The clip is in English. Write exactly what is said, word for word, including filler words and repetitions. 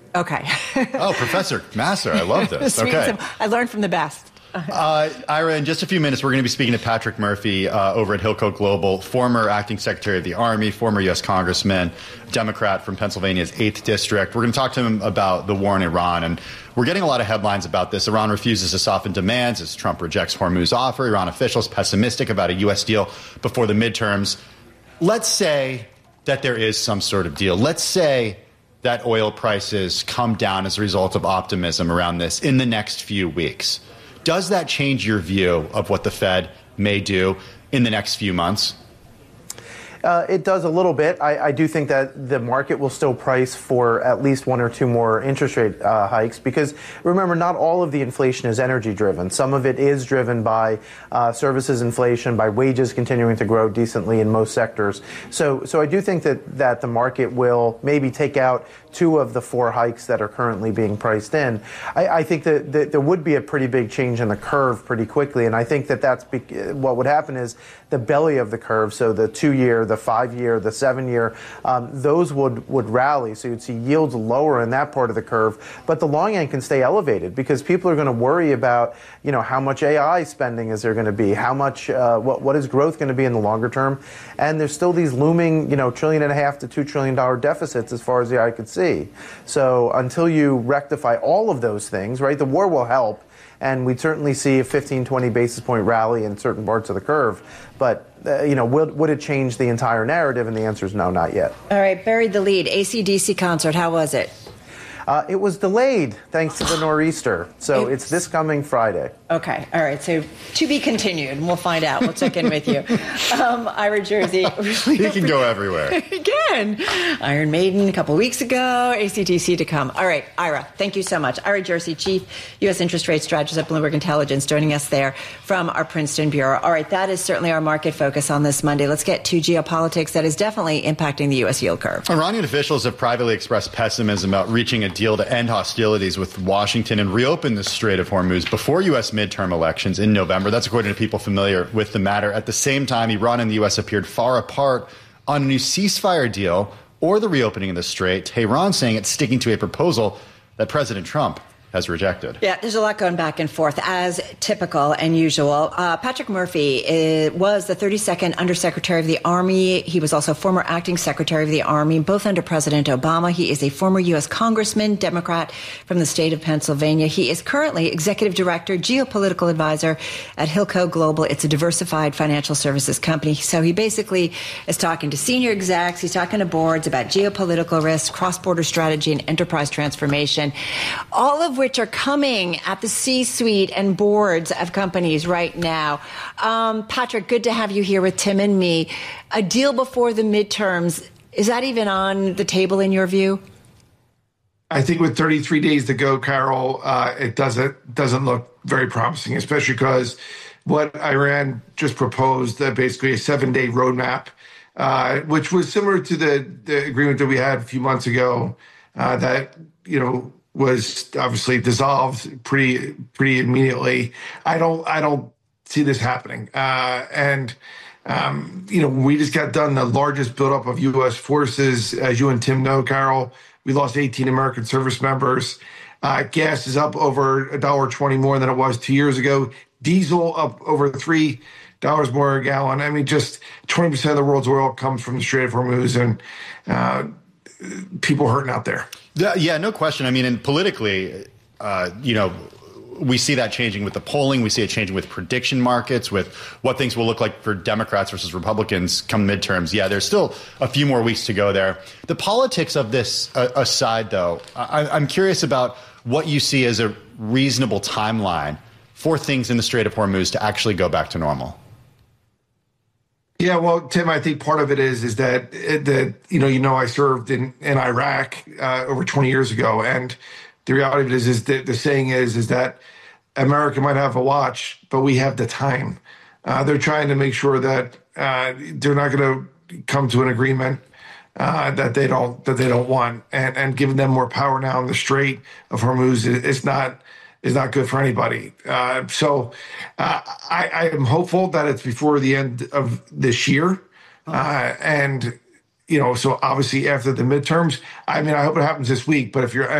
Okay. Oh, Professor Masser, I love this. Okay. I learned from the best. Uh, Ira, in just a few minutes, we're going to be speaking to Patrick Murphy uh, over at Hilco Global, former acting Secretary of the Army, former U S Congressman, Democrat from Pennsylvania's eighth District. We're going to talk to him about the war in Iran, and we're getting a lot of headlines about this. Iran refuses to soften demands as Trump rejects Hormuz offer. Iran officials pessimistic about a U S deal before the midterms. Let's say that there is some sort of deal. Let's say that oil prices come down as a result of optimism around this in the next few weeks. Does that change your view of what the Fed may do in the next few months? Uh, it does a little bit. I, I do think that the market will still price for at least one or two more interest rate uh, hikes because, remember, not all of the inflation is energy driven. Some of it is driven by uh, services inflation, by wages continuing to grow decently in most sectors. So, so I do think that, that the market will maybe take out two of the four hikes that are currently being priced in. I, I think that, that there would be a pretty big change in the curve pretty quickly, and I think that that's be- what would happen is the belly of the curve, so the two-year, the five-year, the seven-year, um, those would, would rally. So you'd see yields lower in that part of the curve, but the long end can stay elevated because people are going to worry about, you know, how much A I spending is there going to be, how much, uh, what, what is growth going to be in the longer term, and there's still these looming, you know, trillion and a half to two trillion dollar deficits as far as the eye could see. So until you rectify all of those things, right, the war will help, and we'd certainly see a fifteen, twenty basis point rally in certain parts of the curve. But, uh, you know, would, would it change the entire narrative? And the answer is no, not yet. All right, buried the lead. A C D C concert, how was it? Uh, it was delayed thanks to the nor'easter. So it's, it's this coming Friday. Okay. All right. So to be continued, and we'll find out. We'll check in with you. Um, Ira Jersey. He can go everywhere. He can. Iron Maiden a couple weeks ago. A C D C to come. All right. Ira, thank you so much. Ira Jersey, Chief U S Interest Rate Strategist at Bloomberg Intelligence, joining us there from our Princeton Bureau. All right. That is certainly our market focus on this Monday. Let's get to geopolitics that is definitely impacting the U S yield curve. Iranian officials have privately expressed pessimism about reaching a deal to end hostilities with Washington and reopen the Strait of Hormuz before U S midterm elections in November. That's according to people familiar with the matter. At the same time, Iran and the U S appeared far apart on a new ceasefire deal or the reopening of the Strait. Tehran saying it's sticking to a proposal that President Trump has rejected. Yeah, there's a lot going back and forth, as typical and usual. Uh, Patrick Murphy uh, was the thirty-second Undersecretary of the Army. He was also former acting Secretary of the Army, both under President Obama. He is a former U S Congressman, Democrat from the state of Pennsylvania. He is currently Executive Director, Geopolitical Advisor at Hilco Global. It's a diversified financial services company. So he basically is talking to senior execs. He's talking to boards about geopolitical risk, cross-border strategy, and enterprise transformation, all of which are coming at the C-suite and boards of companies right now. Um, Patrick, good to have you here with Tim and me. A deal before the midterms, is that even on the table in your view? I think with thirty-three days to go, Carol, uh, it doesn't doesn't look very promising, especially because what Iran just proposed, uh, basically a seven-day roadmap, uh, which was similar to the, the agreement that we had a few months ago uh, that, you know, was obviously dissolved pretty pretty immediately. I don't I don't see this happening. Uh, and um, you know, we just got done the largest buildup of U S forces, as you and Tim know, Carol. We lost eighteen American service members. Uh, gas is up over a dollar twenty more than it was two years ago. Diesel up over three dollars more a gallon. I mean, just twenty percent of the world's oil comes from the Strait of Hormuz, and uh, people hurting out there. Yeah, yeah, no question. I mean, and politically, uh, you know, we see that changing with the polling. We see it changing with prediction markets, with what things will look like for Democrats versus Republicans come midterms. Yeah, there's still a few more weeks to go there. The politics of this uh, aside, though, I, I'm curious about what you see as a reasonable timeline for things in the Strait of Hormuz to actually go back to normal. Yeah, well, Tim, I think part of it is is that that you know you know I served in in Iraq uh, over twenty years ago, and the reality of it is is that the saying is is that America might have a watch, but we have the time. Uh, they're trying to make sure that uh, they're not going to come to an agreement uh, that they don't that they don't want, and and giving them more power now in the Strait of Hormuz is, is not. is not good for anybody. Uh, so uh, I, I am hopeful that it's before the end of this year. Uh, and, you know, so obviously after the midterms, I mean, I hope it happens this week, but if you're